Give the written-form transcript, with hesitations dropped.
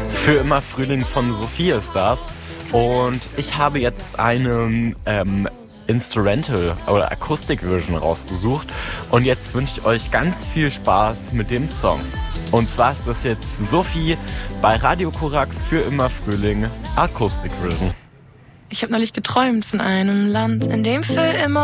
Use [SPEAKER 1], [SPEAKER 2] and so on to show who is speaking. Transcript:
[SPEAKER 1] Für immer Frühling von Sophie ist das. Und ich habe jetzt eine Instrumental- oder Akustik-Version rausgesucht. Und jetzt wünsche ich euch ganz viel Spaß mit dem Song. Und zwar ist das jetzt Sophie bei Radio Korax für immer Frühling Akustik-Version.
[SPEAKER 2] Ich habe neulich geträumt von einem Land, in dem für immer